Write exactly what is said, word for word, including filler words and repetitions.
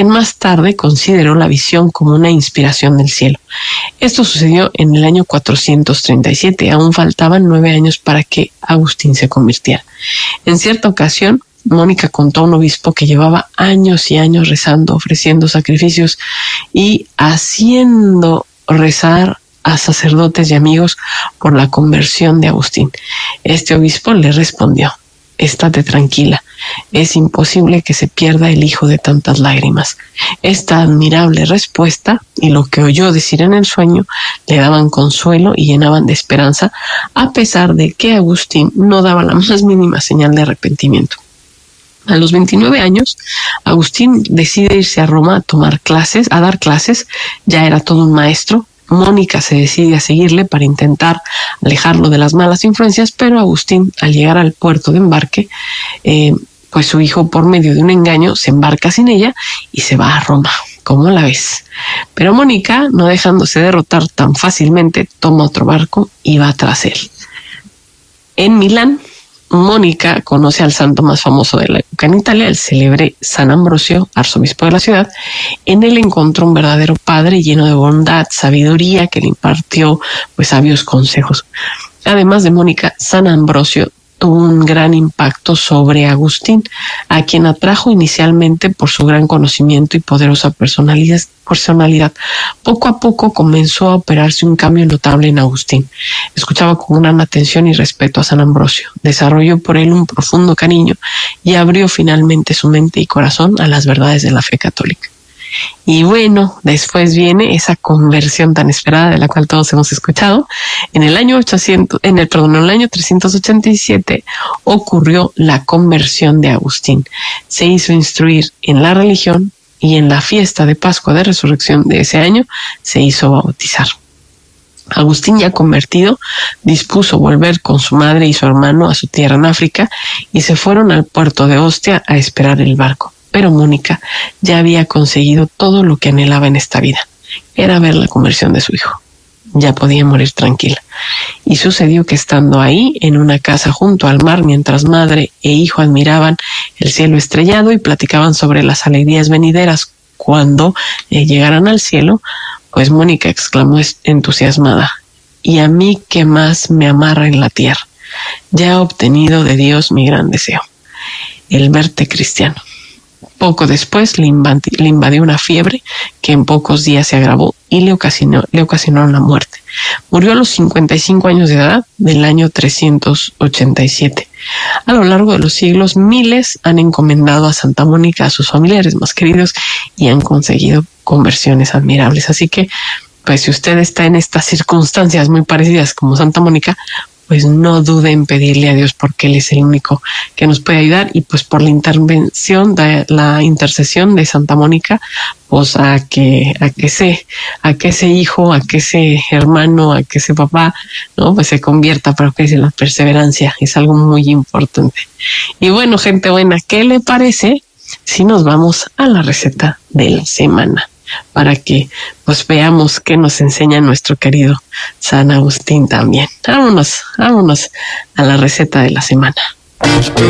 quien más tarde consideró la visión como una inspiración del cielo. Esto sucedió en el año cuatrocientos treinta y siete, aún faltaban nueve años para que Agustín se convirtiera. En cierta ocasión, Mónica contó a un obispo que llevaba años y años rezando, ofreciendo sacrificios y haciendo rezar a sacerdotes y amigos por la conversión de Agustín. Este obispo le respondió: estate tranquila, es imposible que se pierda el hijo de tantas lágrimas. Esta admirable respuesta y lo que oyó decir en el sueño le daban consuelo y llenaban de esperanza, a pesar de que Agustín no daba la más mínima señal de arrepentimiento. A los veintinueve años, Agustín decide irse a Roma a tomar clases, a dar clases, ya era todo un maestro. Mónica se decide a seguirle para intentar alejarlo de las malas influencias, pero Agustín, al llegar al puerto de embarque, eh, pues su hijo, por medio de un engaño, se embarca sin ella y se va a Roma. ¿Cómo la ves? Pero Mónica, no dejándose derrotar tan fácilmente, toma otro barco y va tras él. En Milán, Mónica conoce al santo más famoso de la época en Italia, el célebre San Ambrosio, arzobispo de la ciudad. En él encontró un verdadero padre lleno de bondad, sabiduría, que le impartió pues sabios consejos. Además de Mónica, San Ambrosio tuvo un gran impacto sobre Agustín, a quien atrajo inicialmente por su gran conocimiento y poderosa personalidad. personalidad. Poco a poco comenzó a operarse un cambio notable en Agustín. Escuchaba con gran atención y respeto a San Ambrosio, desarrolló por él un profundo cariño y abrió finalmente su mente y corazón a las verdades de la fe católica. Y bueno, después viene esa conversión tan esperada de la cual todos hemos escuchado. En el año ochocientos, en el perdón, en el año trescientos ochenta y siete ocurrió la conversión de Agustín. Se hizo instruir en la religión y en la fiesta de Pascua de Resurrección de ese año se hizo bautizar. Agustín, ya convertido, dispuso volver con su madre y su hermano a su tierra en África y se fueron al puerto de Ostia a esperar el barco. Pero Mónica ya había conseguido todo lo que anhelaba en esta vida. Era ver la conversión de su hijo. Ya podía morir tranquila. Y sucedió que estando ahí, en una casa junto al mar, mientras madre e hijo admiraban el cielo estrellado y platicaban sobre las alegrías venideras cuando eh, llegaran al cielo, pues Mónica exclamó entusiasmada: ¿y a mí qué más me amarra en la tierra? Ya he obtenido de Dios mi gran deseo, el verte cristiano. Poco después le invadió una fiebre que en pocos días se agravó y le ocasionó, le ocasionó la muerte. Murió a los cincuenta y cinco años de edad del año trescientos ochenta y siete. A lo largo de los siglos, miles han encomendado a Santa Mónica a sus familiares más queridos y han conseguido conversiones admirables. Así que, pues si usted está en estas circunstancias muy parecidas como Santa Mónica, pues no dude en pedirle a Dios, porque Él es el único que nos puede ayudar, y pues por la intervención de la intercesión de Santa Mónica, pues a que a que ese a que ese hijo, a que ese hermano, a que ese papá, no, pues se convierta, pero que la perseverancia es algo muy importante. Y bueno, gente buena, ¿qué le parece si nos vamos a la receta de la semana? Para que pues veamos qué nos enseña nuestro querido San Agustín también. Vámonos, vámonos a la receta de la semana.